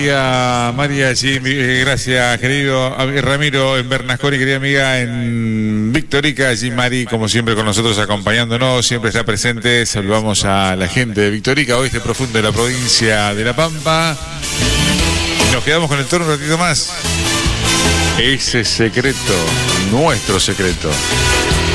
María, sí, gracias, querido Ramiro en Bernasconi, querida amiga en Victorica. Allí Mari, como siempre, con nosotros acompañándonos, siempre está presente. Saludamos a la gente de Victorica, oeste profundo de la provincia de La Pampa. Nos quedamos con el turno un ratito más. Ese secreto, nuestro secreto.